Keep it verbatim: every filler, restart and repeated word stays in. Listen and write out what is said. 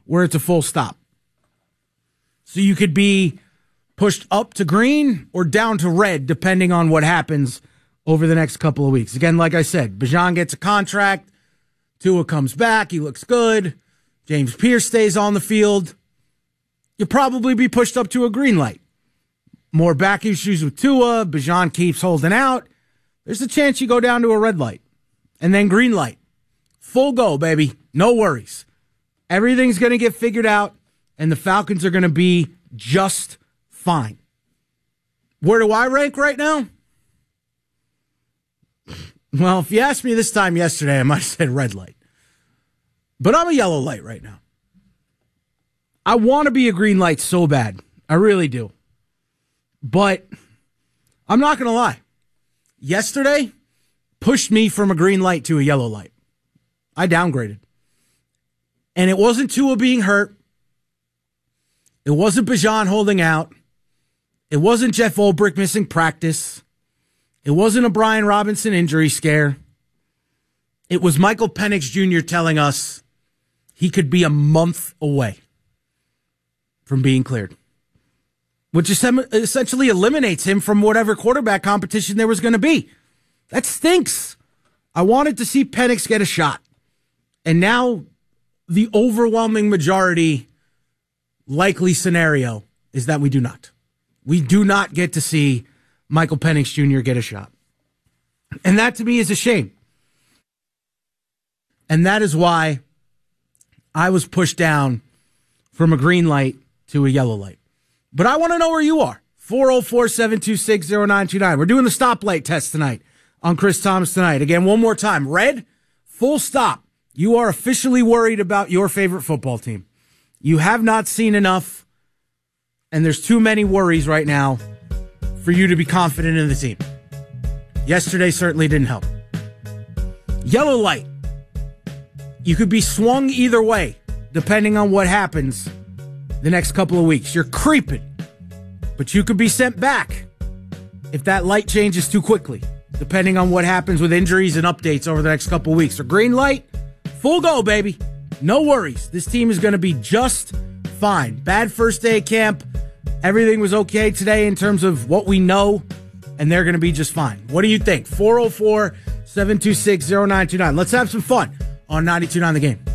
where it's a full stop. So you could be pushed up to green or down to red, depending on what happens over the next couple of weeks. Again, like I said, Bijan gets a contract. Tua comes back. He looks good. James Pierce stays on the field. You'll probably be pushed up to a green light. More back issues with Tua. Bijan keeps holding out. There's a chance you go down to a red light. And then green light. Full go, baby. No worries. Everything's going to get figured out, and the Falcons are going to be just fine. Where do I rank right now? Well, if you asked me this time yesterday, I might have said red light. But I'm a yellow light right now. I want to be a green light so bad. I really do. But I'm not going to lie. Yesterday pushed me from a green light to a yellow light. I downgraded. And it wasn't Tua being hurt. It wasn't Bijan holding out. It wasn't Jeff Ulbrich missing practice. It wasn't a Brian Robinson injury scare. It was Michael Penix Junior telling us he could be a month away from being cleared, which essentially eliminates him from whatever quarterback competition there was going to be. That stinks. I wanted to see Penix get a shot. And now the overwhelming majority likely scenario is that we do not. We do not get to see Michael Penix Junior get a shot. And that to me is a shame. And that is why I was pushed down from a green light to a yellow light. But I want to know where you are. four oh four, seven two six, oh nine two nine. We're doing the stoplight test tonight on Chris Thomas Tonight. Again, one more time. Red, full stop. You are officially worried about your favorite football team. You have not seen enough, and there's too many worries right now for you to be confident in the team. Yesterday certainly didn't help. Yellow light. You could be swung either way, depending on what happens the next couple of weeks. You're creeping, but you could be sent back if that light changes too quickly, depending on what happens with injuries and updates over the next couple of weeks. So green light, full go, baby. No worries. This team is going to be just fine. Bad first day of camp. Everything was okay today in terms of what we know, and they're going to be just fine. What do you think? four oh four, seven two six, oh nine two nine. Let's have some fun on ninety-two point nine The Game.